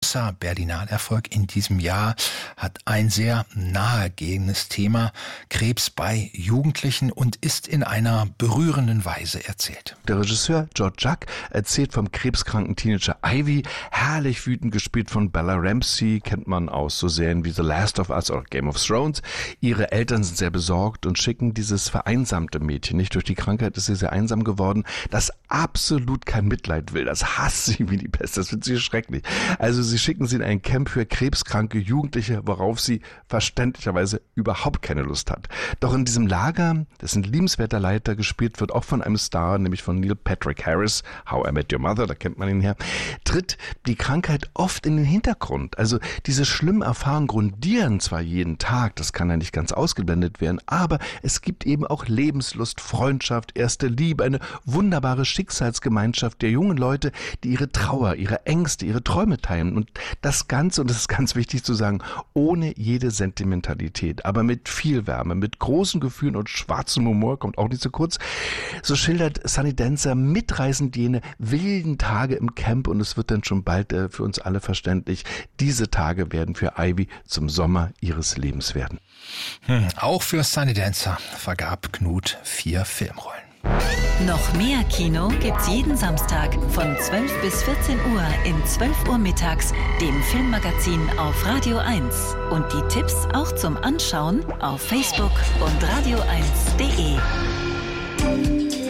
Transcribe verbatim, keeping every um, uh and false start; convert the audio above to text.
großer Berlinale-Erfolg in diesem Jahr, hat ein sehr nahegehendes Thema, Krebs bei Jugendlichen, und ist in einer berührenden Weise erzählt. Der Regisseur George Jacques erzählt vom krebskranken Teenager Ivy, herrlich wütend gespielt von Bella Ramsey, kennt man aus so Serien wie The Last of Us oder Game of Thrones. Ihre Eltern sind sehr besorgt und schicken dieses vereinsamte Mädchen, nicht durch die Krankheit ist sie sehr einsam geworden, das absolut kein Mitleid will, das hasst sie wie die Pest, das findet sie schrecklich. Also sie schicken sie in ein Camp für krebskranke Jugendliche, worauf sie verständlicherweise überhaupt keine Lust hat. Doch in diesem Lager, dessen liebenswerter Leiter gespielt wird, auch von einem Star, nämlich von Neil Patrick Harris, How I Met Your Mother, da kennt man ihn her, tritt die Krankheit oft in den Hintergrund. Also diese schlimmen Erfahrungen grundieren zwar jeden Tag, das kann ja nicht ganz ausgeblendet werden, aber es gibt eben auch Lebenslust, Freundschaft, erste Liebe, eine wunderbare Schicksalsgemeinschaft der jungen Leute, die ihre Trauer, ihre Ängste, ihre Träume teilen. Und das Ganze, und das ist ganz wichtig zu sagen, ohne jede Sentimentalität, aber mit viel Wärme, mit großen Gefühlen und schwarzem Humor, kommt auch nicht so kurz. So schildert Sunny Dancer mitreißend jene wilden Tage im Camp, und es wird dann schon bald äh, für uns alle verständlich, diese Tage werden für Ivy zum Sommer ihres Lebens werden. Hm, auch für Sunny Dancer vergab Knut vier Filmrollen. Noch mehr Kino gibt's jeden Samstag von zwölf bis vierzehn Uhr in zwölf Uhr mittags, dem Filmmagazin auf Radio eins. Und die Tipps auch zum Anschauen auf Facebook und radio eins punkt de.